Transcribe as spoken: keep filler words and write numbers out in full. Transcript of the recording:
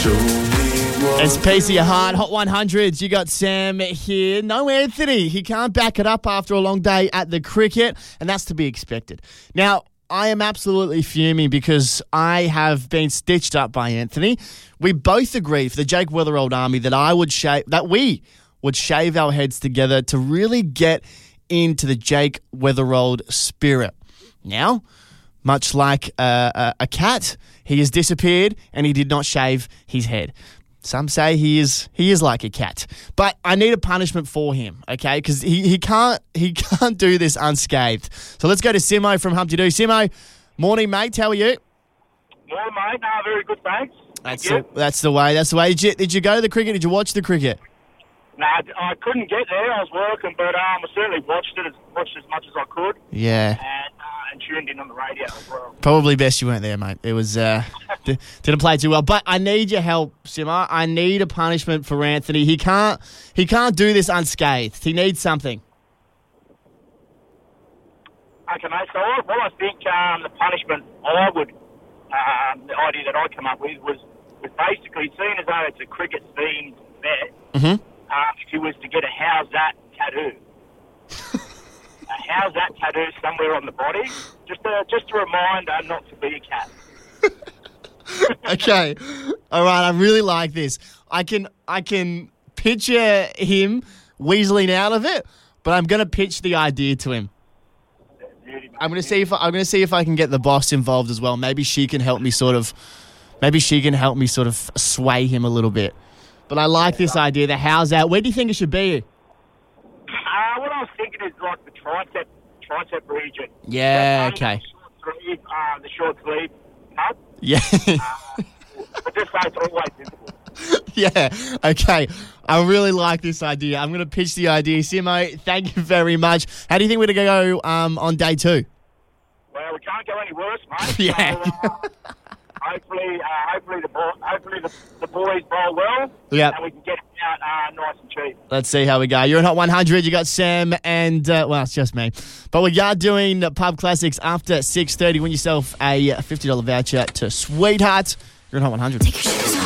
It's Piece of Your Heart, Hot one hundreds. You got Sam here. No Anthony. He can't back it up after a long day at the cricket, and that's to be expected. Now, I am absolutely fuming because I have been stitched up by Anthony. We both agreed for the Jake Weatherald Army that I would shave, that we would shave our heads together to really get into the Jake Weatherald spirit. Now, much like uh, a, a cat, he has disappeared and he did not shave his head. Some say he is he is like a cat, but I need a punishment for him, okay? Because he, he can't he can't do this unscathed. So let's go to Simo from Humpty Doo. Simo, morning, mate. How are you? Morning, mate. No, very good, thanks. That's the, that's the way. That's the way. Did you, did you go to the cricket? Did you watch the cricket? No, nah, I couldn't get there. I was working, but um, I certainly watched it, as, watched as much as I could. Yeah. And, uh, and tuned in on the radio as well. Probably best you weren't there, mate. It was uh, d- didn't play too well. But I need your help, Simo. I need a punishment for Anthony. He can't he can't do this unscathed. He needs something. Okay, mate. So I, what I think um, the punishment I would, um, the idea that I come up with was, was basically, seeing as though it's a cricket-themed bet, Mm-hmm. Um, if he was to get a how's that tattoo. a how's that tattoo somewhere on the body. Just a, just a reminder not to be a cat. Okay. All right, I really like this. I can I can picture him weaseling out of it, but I'm going to pitch the idea to him. I'm going to see if I, I'm going to see if I can get the boss involved as well. Maybe she can help me sort of maybe she can help me sort of sway him a little bit. But I like this idea, the how's that. Where do you think it should be? Uh, what I was thinking is like the tricep, tricep region. Yeah, That okay. Short sleeve, uh, the short sleeve cut. Yeah. uh, but just so it's always visible. Yeah, okay. I really like this idea. I'm going to pitch the idea. Simo, thank you very much. How do you think we're going to go um, on day two? Well, we can't go any worse, mate. Yeah. So, uh, hopefully, uh, hopefully the ball, hopefully the, the boys bowl well. Yep. And we can get it out uh, nice and cheap. Let's see how we go. You're in Hot one hundred. You got Sam and, uh, well, it's just me. But we are doing Pub Classics after six thirty. Win yourself a fifty dollars voucher to Sweetheart. You're in Hot one hundred. Take your shoes off.